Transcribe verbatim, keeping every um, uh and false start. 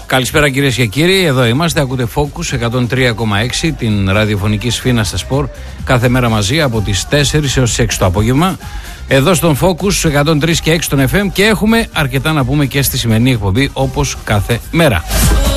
Καλησπέρα κυρίες και κύριοι, εδώ είμαστε, ακούτε Focus εκατόν τρία κόμμα έξι, την ραδιοφωνική σφήνα στα σπορ, κάθε μέρα μαζί από τις τέσσερις έως τις έξι το απόγευμα, εδώ στον Focus εκατόν τρία και έξι των εφ εμ, και έχουμε αρκετά να πούμε και στη σημερινή εκπομπή όπως κάθε μέρα.